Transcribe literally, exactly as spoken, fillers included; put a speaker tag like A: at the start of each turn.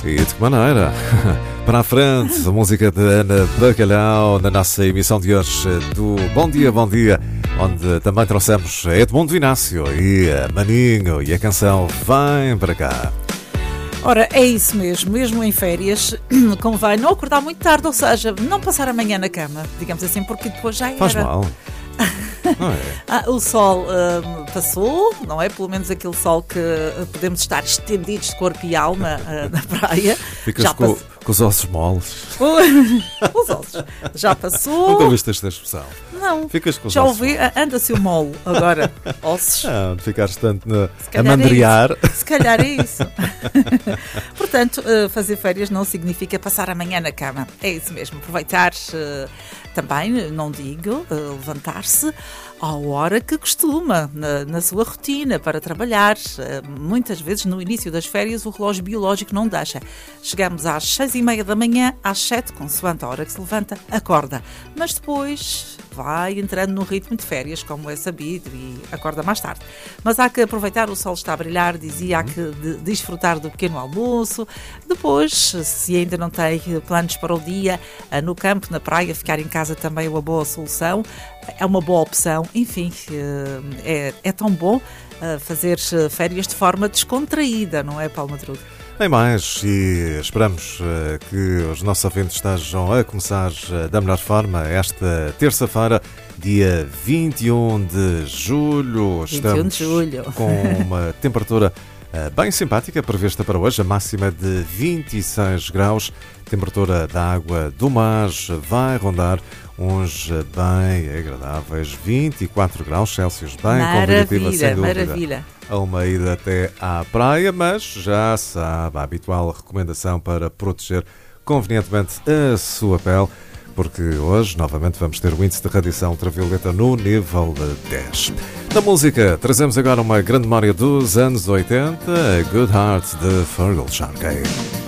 A: E de que maneira? Para a frente, a música de Ana Bacalhau na nossa emissão de hoje do Bom Dia, Bom Dia, onde também trouxemos Edmundo Inácio e a Maninho e a canção Vem para cá.
B: Ora, é isso mesmo, mesmo em férias, convém não acordar muito tarde, ou seja, não passar a manhã na cama, digamos assim, porque depois já era.
A: Faz mal. Não é?
B: Ah, o sol uh, passou, não é? Pelo menos aquele sol que uh, podemos estar estendidos de corpo e alma uh, na praia.
A: Ficas
B: já
A: com,
B: pass...
A: com os ossos moles.
B: Os ossos. Já passou.
A: Nunca ouviste esta expressão?
B: Não.
A: Ficas com os
B: já
A: ossos
B: ouvi,
A: moles.
B: Anda-se o molo agora. Ossos.
A: Ah, de ficares tanto na, a
B: É
A: mandriar.
B: Se calhar é isso. Portanto, uh, fazer férias não significa passar a manhã na cama. É isso mesmo. Aproveitar uh, também, não digo, uh, levantar-se à hora que costuma, na, na sua rotina, para trabalhar. Uh, muitas vezes, no início das férias, o relógio biológico não deixa. Chegamos às seis e meia da manhã, às sete, consoante a hora que se levanta, acorda. Mas depois vai entrando no ritmo de férias, como é sabido, e acorda mais tarde. Mas há que aproveitar, o sol está a brilhar, dizia, há que de, desfrutar do pequeno almoço. Depois, se ainda não tem planos para o dia, no campo, na praia, ficar em casa também é uma boa solução, é uma boa opção. Enfim, é, é tão bom fazer férias de forma descontraída, não é, Paulo Madruga?
A: Nem mais, e esperamos uh, que os nossos ouvintes estejam a começar uh, da melhor forma esta terça-feira, dia vinte e um de julho.
B: vinte e um de julho.
A: Com uma temperatura uh, bem simpática prevista para hoje, a máxima de vinte e seis graus. Temperatura da água do mar vai rondar uns bem agradáveis vinte e quatro graus Celsius, bem convidativa, sem dúvida.
B: Maravilha.
A: A uma ida até à praia, mas já sabe, a habitual recomendação para proteger convenientemente a sua pele, porque hoje, novamente, vamos ter o índice de radiação ultravioleta no nível de dez. Na música, trazemos agora uma grande memória dos anos oitenta, a Good Heart de Fergal Sharkey.